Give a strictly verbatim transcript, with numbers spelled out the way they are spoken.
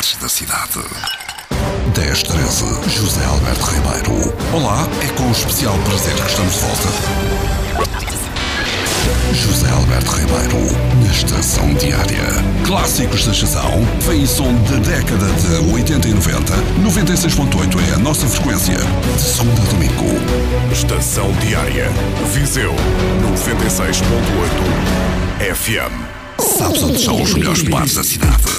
bares da cidade. dez treze, José Alberto Ribeiro. Olá, é com especial prazer que estamos de volta. José Alberto Ribeiro, na Estação Diária. Clássicos da estação, vem em som da década de oitenta e noventa. noventa e seis ponto oito é a nossa frequência, de segunda a domingo. Estação Diária, Viseu, noventa e seis ponto oito F M. Sabes onde estão os melhores bares da cidade?